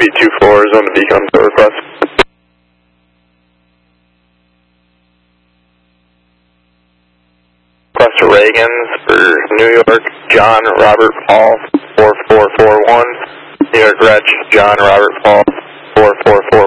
be 2 floors on the beacon for request. Request to Reagan's for New York, John Robert Paul 4441. New York Reg, John Robert Paul 4441.